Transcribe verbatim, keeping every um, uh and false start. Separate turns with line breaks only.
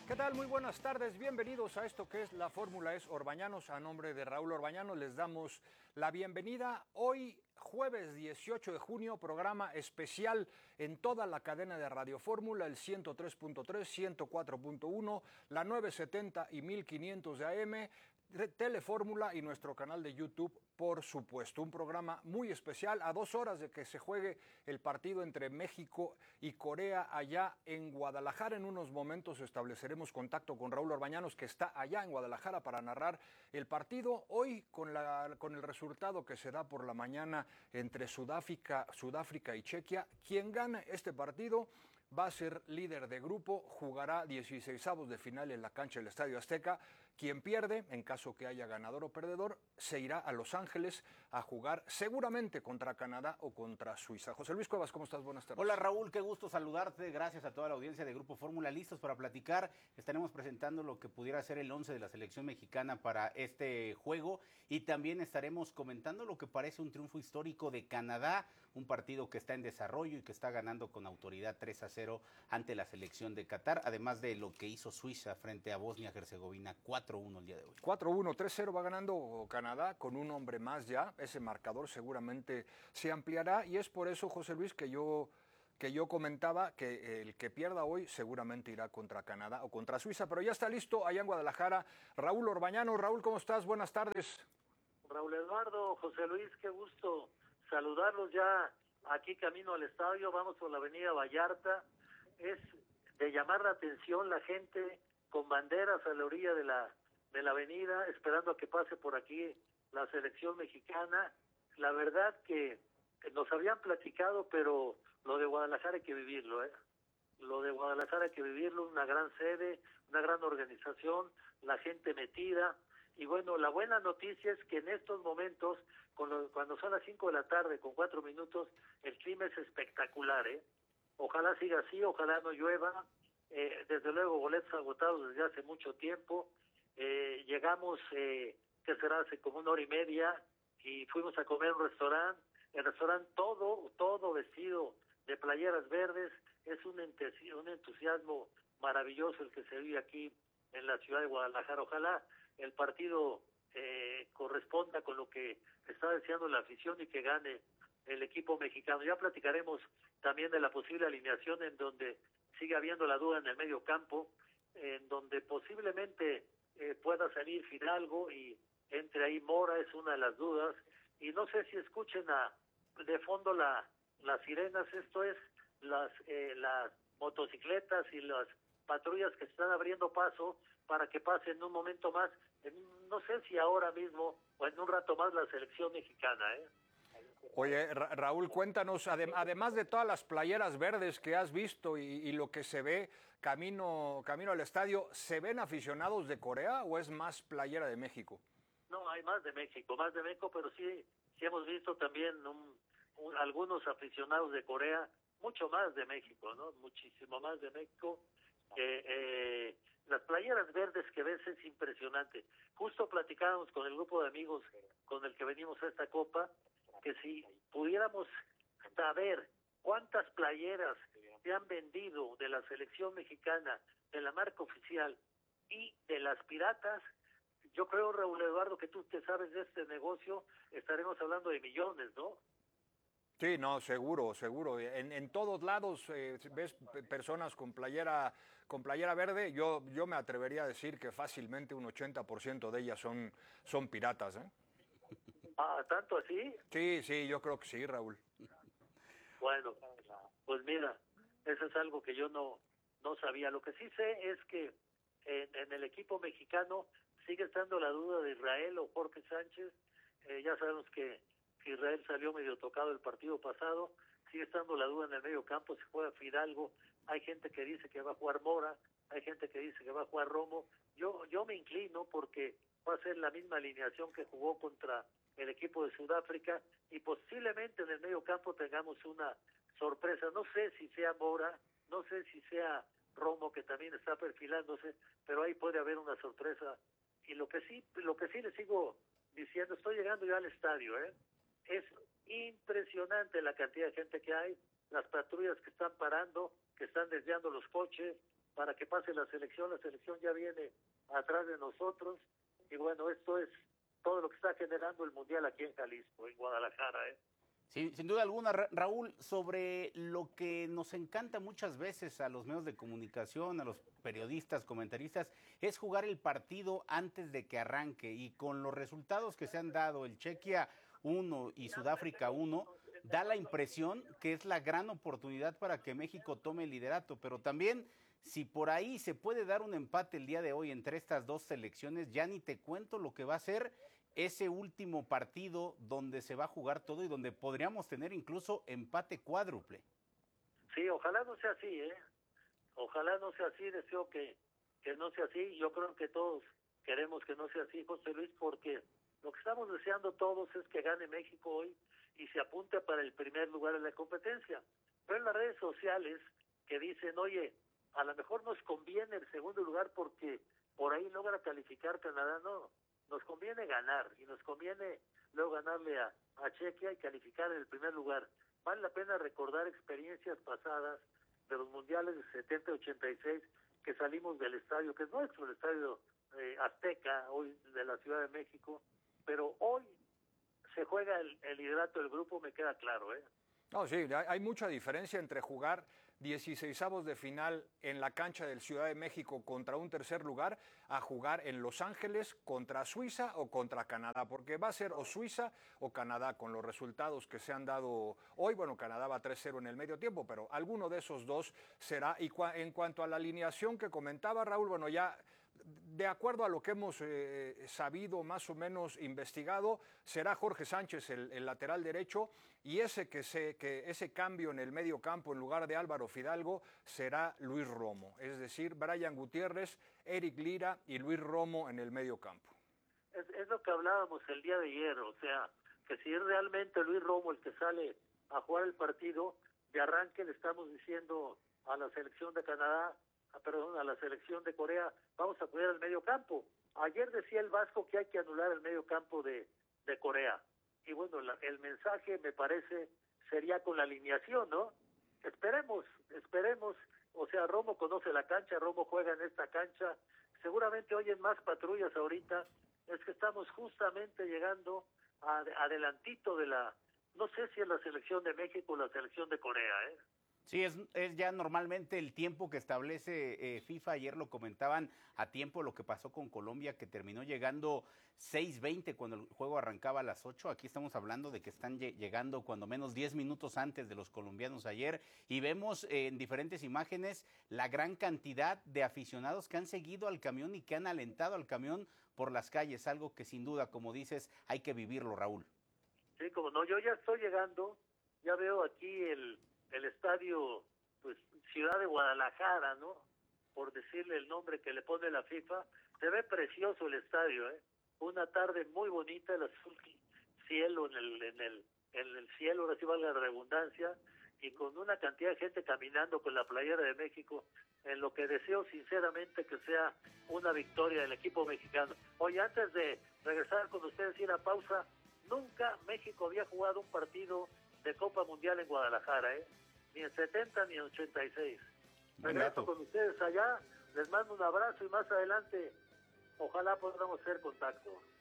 ¿Qué tal? Muy buenas tardes, bienvenidos a esto que es la Fórmula Es Orbañanos. A nombre de Raúl Orbañanos les damos la bienvenida. Hoy, jueves dieciocho de junio, programa especial en toda la cadena de Radio Fórmula, el ciento tres punto tres, ciento cuatro punto uno, la novecientos setenta y mil quinientos de A M, Telefórmula y nuestro canal de YouTube, por supuesto. Un programa muy especial a dos horas de que se juegue el partido entre México y Corea allá en Guadalajara. En unos momentos estableceremos contacto con Raúl Orbañanos, que está allá en Guadalajara para narrar el partido. Hoy con, la, con el resultado que se da por la mañana entre Sudáfrica, Sudáfrica y Chequia, quien gane este partido va a ser líder de grupo, jugará dieciseisavos de final en la cancha del Estadio Azteca. Quien pierde, en caso que haya ganador o perdedor, se irá a Los Ángeles a jugar seguramente contra Canadá o contra Suiza. José Luis Cuevas, ¿cómo estás? Buenas tardes.
Hola Raúl, qué gusto saludarte. Gracias a toda la audiencia de Grupo Fórmula. Listos para platicar. Estaremos presentando lo que pudiera ser el once de la selección mexicana para este juego y también estaremos comentando lo que parece un triunfo histórico de Canadá, un partido que está en desarrollo y que está ganando con autoridad tres a cero ante la selección de Qatar, además de lo que hizo Suiza frente a Bosnia-Herzegovina cuatro a uno el día de hoy.
cuatro a uno, tres a cero va ganando Canadá con un hombre más ya. Ese marcador seguramente se ampliará y es por eso, José Luis, que yo... que yo comentaba que el que pierda hoy seguramente irá contra Canadá o contra Suiza, pero ya está listo allá en Guadalajara Raúl Orbañano. Raúl, ¿cómo estás? Buenas tardes.
Raúl Eduardo, José Luis, qué gusto saludarlos ya aquí camino al estadio. Vamos por la avenida Vallarta. Es de llamar la atención la gente con banderas a la orilla de la, de la avenida, esperando a que pase por aquí la selección mexicana. La verdad que nos habían platicado, pero lo de Guadalajara hay que vivirlo, ¿eh? Lo de Guadalajara hay que vivirlo, una gran sede, una gran organización, la gente metida. Y bueno, la buena noticia es que en estos momentos, cuando, cuando son las cinco de la tarde con cuatro minutos, el clima es espectacular, ¿eh? Ojalá siga así, ojalá no llueva. Eh, desde luego, boletos agotados desde hace mucho tiempo. Eh, llegamos, eh, que será hace como una hora y media, y fuimos a comer a un restaurante. El restaurante todo, todo vestido de playeras verdes. Es un entusiasmo, un entusiasmo maravilloso el que se vive aquí en la ciudad de Guadalajara. Ojalá el partido eh, corresponda con lo que está deseando la afición y que gane el equipo mexicano. Ya platicaremos también de la posible alineación, en donde sigue habiendo la duda en el medio campo, en donde posiblemente eh, pueda salir Fidalgo y entre ahí Mora, es una de las dudas. Y no sé si escuchen a, de fondo la, las sirenas. Esto es las, eh, las motocicletas y las patrullas que están abriendo paso para que pase en un momento más, en, no sé si ahora mismo o en un rato más, la selección mexicana, ¿eh?
Oye, Ra Raúl, cuéntanos, adem además de todas las playeras verdes que has visto y, y lo que se ve camino, camino al estadio, ¿se ven aficionados de Corea o es más playera de México?
No, hay más de México, más de México, pero sí, sí hemos visto también un, un, algunos aficionados de Corea, mucho más de México, ¿no? Muchísimo más de México. Eh, eh, las playeras verdes que ves es impresionante. Justo platicábamos con el grupo de amigos con el que venimos a esta copa, que si pudiéramos saber cuántas playeras se han vendido de la selección mexicana, de la marca oficial y de las piratas, yo creo, Raúl Eduardo, que tú te sabes de este negocio, estaremos hablando de millones, ¿no?
Sí, no, seguro, seguro. En, en todos lados eh, ves personas con playera, con playera verde. Yo, yo me atrevería a decir que fácilmente un ochenta por ciento de ellas son, son piratas, ¿eh?
Ah, ¿tanto así?
Sí, sí, yo creo que sí, Raúl.
Bueno, pues mira, eso es algo que yo no, no sabía. Lo que sí sé es que en, en el equipo mexicano sigue estando la duda de Israel o Jorge Sánchez. Eh, ya sabemos que, que Israel salió medio tocado el partido pasado. Sigue estando la duda en el medio campo si juega Fidalgo. Hay gente que dice que va a jugar Mora, hay gente que dice que va a jugar Romo. Yo, yo me inclino porque va a ser la misma alineación que jugó contra el equipo de Sudáfrica, y posiblemente en el medio campo tengamos una sorpresa. No sé si sea Mora, no sé si sea Romo, que también está perfilándose, pero ahí puede haber una sorpresa. Y lo que sí, lo que sí le sigo diciendo, estoy llegando ya al estadio, ¿eh? Es impresionante la cantidad de gente que hay, las patrullas que están parando, que están desviando los coches, para que pase la selección. La selección ya viene atrás de nosotros y bueno, esto es todo lo que está generando el Mundial aquí en Jalisco, en Guadalajara, ¿eh?
Sí, sin duda alguna, Ra Raúl, sobre lo que nos encanta muchas veces a los medios de comunicación, a los periodistas, comentaristas, es jugar el partido antes de que arranque, y con los resultados que se han dado, el Chequia uno y Sudáfrica uno, da la impresión que es la gran oportunidad para que México tome el liderato, pero también si por ahí se puede dar un empate el día de hoy entre estas dos selecciones, ya ni te cuento lo que va a ser ese último partido donde se va a jugar todo y donde podríamos tener incluso empate cuádruple.
Sí, ojalá no sea así, ¿eh? Ojalá no sea así, deseo que, que no sea así. Yo creo que todos queremos que no sea así, José Luis, porque lo que estamos deseando todos es que gane México hoy y se apunte para el primer lugar en la competencia. Pero en las redes sociales que dicen, oye, a lo mejor nos conviene el segundo lugar porque por ahí logra calificar Canadá, no. Nos conviene ganar y nos conviene luego ganarle a, a Chequia y calificar en el primer lugar. Vale la pena recordar experiencias pasadas de los mundiales de setenta y ochenta y seis que salimos del estadio, que es nuestro, el estadio eh, Azteca, hoy de la Ciudad de México, pero hoy se juega el, el liderato del grupo, me queda claro, ¿eh?
No, sí, hay mucha diferencia entre jugar dieciseisavos de final en la cancha del Ciudad de México contra un tercer lugar a jugar en Los Ángeles contra Suiza o contra Canadá, porque va a ser o Suiza o Canadá con los resultados que se han dado hoy. Bueno, Canadá va tres cero en el medio tiempo, pero alguno de esos dos será. Y en cuanto a la alineación que comentaba Raúl, bueno, ya de acuerdo a lo que hemos eh, sabido, más o menos investigado, será Jorge Sánchez el, el lateral derecho, y ese, que se, que ese cambio en el medio campo en lugar de Álvaro Fidalgo será Luis Romo, es decir, Brian Gutiérrez, Eric Lira y Luis Romo en el medio campo.
Es, es lo que hablábamos el día de ayer, o sea, que si es realmente Luis Romo el que sale a jugar el partido, de arranque le estamos diciendo a la selección de Canadá, a, perdón, a la selección de Corea, vamos a cuidar el medio campo. Ayer decía el Vasco que hay que anular el medio campo de, de Corea. Y bueno, la, el mensaje me parece sería con la alineación, ¿no? Esperemos, esperemos. O sea, Romo conoce la cancha, Romo juega en esta cancha. Seguramente oyen más patrullas ahorita. Es que estamos justamente llegando a, adelantito de la, no sé si es la selección de México o la selección de Corea, ¿eh?
Sí, es, es ya normalmente el tiempo que establece eh, FIFA. Ayer lo comentaban a tiempo lo que pasó con Colombia, que terminó llegando seis veinte cuando el juego arrancaba a las ocho. Aquí estamos hablando de que están llegando cuando menos diez minutos antes de los colombianos ayer. Y vemos eh, en diferentes imágenes la gran cantidad de aficionados que han seguido al camión y que han alentado al camión por las calles. Algo que sin duda, como dices, hay que vivirlo, Raúl.
Sí, como no, yo ya estoy llegando, ya veo aquí el... el estadio, pues, Ciudad de Guadalajara, ¿no? Por decirle el nombre que le pone la FIFA. Se ve precioso el estadio, ¿eh? Una tarde muy bonita, el azul cielo en el, en el, en el cielo, ahora sí valga la redundancia, y con una cantidad de gente caminando con la playera de México, en lo que deseo sinceramente que sea una victoria del equipo mexicano. Oye, antes de regresar con ustedes y ir a pausa, nunca México había jugado un partido de Copa Mundial en Guadalajara, ¿eh? Ni en setenta ni en ochenta y seis. Regreso con ustedes allá, les mando un abrazo y más adelante ojalá podamos hacer contacto.